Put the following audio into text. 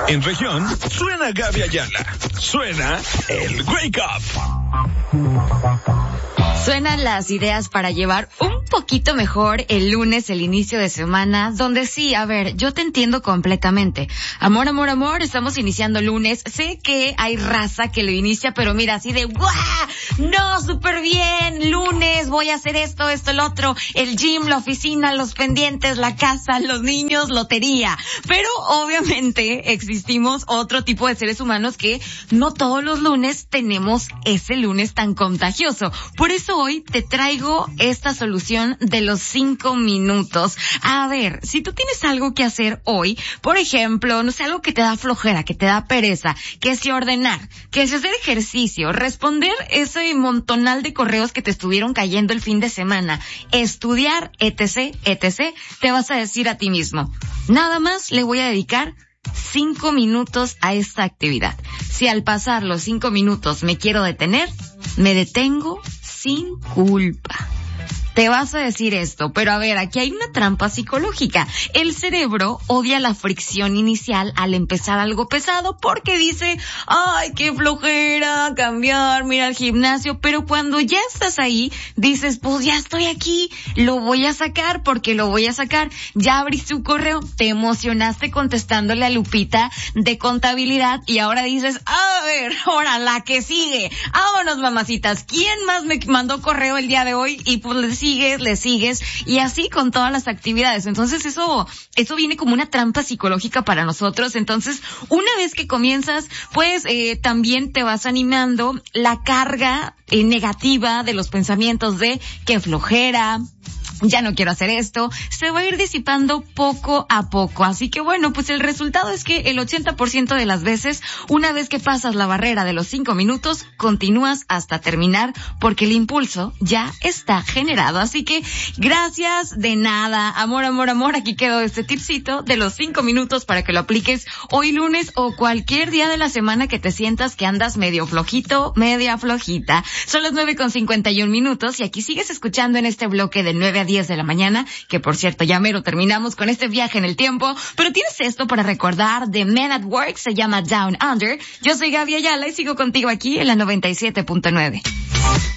En región, suena Gaby Ayala. Suena el Wake Up. Suenan las ideas para llevar un poquito mejor el lunes, el inicio de semana, donde sí, a ver, yo te entiendo completamente. Amor, amor, amor, estamos iniciando lunes. Sé que hay raza que lo inicia, pero mira, así de ¡guau! No, súper bien, lunes, voy a hacer esto, el otro, el gym, la oficina, los pendientes, la casa, los niños, lotería. Pero obviamente existimos otro tipo de seres humanos que no todos los lunes tenemos ese lunes tan contagioso. Por eso hoy te traigo esta solución de los 5 minutos. A ver, si tú tienes algo que hacer hoy, por ejemplo, no sé, algo que te da flojera, que te da pereza, que si ordenar, que si hacer ejercicio, responder ese montonal de correos que te estuvieron cayendo el fin de semana, estudiar, etc., te vas a decir a ti mismo, nada más le voy a dedicar 5 minutos a esta actividad. Si al pasar los 5 minutos me quiero detener, me detengo sin culpa. Te vas a decir esto, pero a ver, aquí hay una trampa psicológica. El cerebro odia la fricción inicial al empezar algo pesado porque dice, ay, qué flojera, cambiar, mira al gimnasio, pero cuando ya estás ahí, dices, pues ya estoy aquí, lo voy a sacar porque lo voy a sacar. Ya abriste un correo, te emocionaste contestándole a Lupita de contabilidad y ahora dices, a ver, ahora la que sigue, vámonos mamacitas, ¿quién más me mandó correo el día de hoy? Y pues le sigues, y así con todas las actividades. Entonces eso viene como una trampa psicológica para nosotros. Entonces, una vez que comienzas, pues también te vas animando la carga negativa de los pensamientos de qué flojera, ya no quiero hacer esto, se va a ir disipando poco a poco. Así que bueno, pues el resultado es que el 80% de las veces, una vez que pasas la barrera de los 5 minutos, continúas hasta terminar porque el impulso ya está generado. Así que gracias de nada. Amor, amor, amor. Aquí quedó este tipcito de los 5 minutos para que lo apliques hoy lunes o cualquier día de la semana que te sientas que andas medio flojito, media flojita. Son las 9:51 y aquí sigues escuchando en este bloque de 9 a 10 de la mañana, que por cierto ya mero terminamos con este viaje en el tiempo, pero tienes esto para recordar de Men at Work, se llama Down Under. Yo soy Gaby Ayala y sigo contigo aquí en la 97.9.